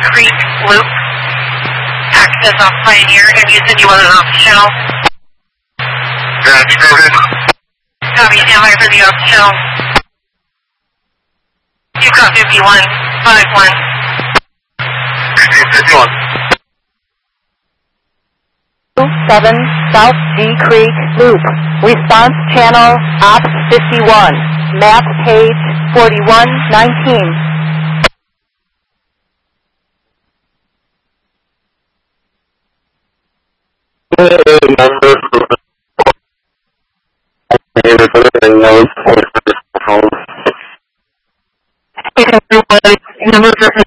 Creek Loop. Access off Pioneer, and you said you wanted an off channel. Yeah, you go ahead. Copy, stand by for the off channel. You got 5151. 51. 7 South G Creek Loop. Response channel Ops 51. Map page 4119. Number